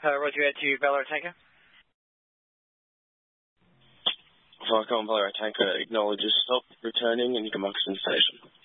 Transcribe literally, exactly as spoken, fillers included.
Uh, roger, air to Ballarat Tanker. Falcon Ballarat Tanker acknowledges stop, returning, and you can mark station.